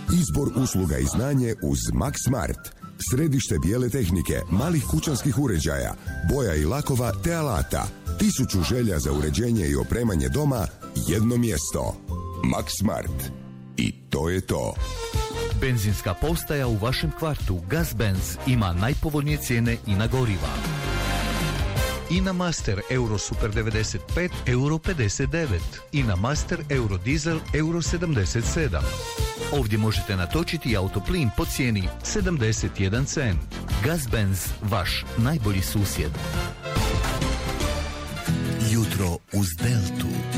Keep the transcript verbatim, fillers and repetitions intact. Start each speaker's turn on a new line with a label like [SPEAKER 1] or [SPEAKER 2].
[SPEAKER 1] Izbor usluga i znanje uz Max Smart. Središte bijele tehnike, malih kućanskih uređaja, boja i lakova te alata. Tisuću želja za uređenje i opremanje doma, jedno mjesto. Max Smart. I to je to.
[SPEAKER 2] Benzinska postaja u vašem kvartu Gazbenz ima najpovoljnije cijene i na goriva. I na Master Euro Super devedeset pet euro pedeset devet i na Master Euro Diesel euro sedamdeset sedam. Ovdje možete natočiti autoplin po cijeni sedamdeset jedan cent. Gazbenz, vaš najbolji susjed.
[SPEAKER 3] Jutro uz Deltu.